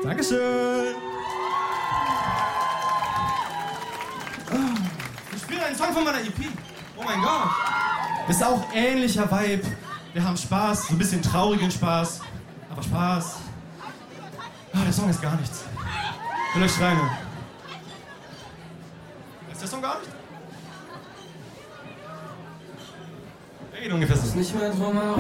Dankeschön. Ich spiele einen Song von meiner EP. Oh mein Gott. Ist auch ähnlicher Vibe. Wir haben Spaß, so ein bisschen traurigen Spaß. Aber Spaß. Der Song ist gar nichts. Will euch schreien. Ist der Song gar nicht? Er geht ungefähr so. Nicht mehr drum herum.